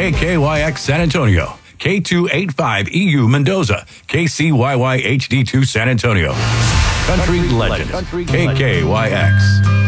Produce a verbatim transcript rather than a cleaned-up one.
K K Y X San Antonio, K two eighty-five E U Mendoza, K C Y Y H D two San Antonio. Country Legend, K K Y X.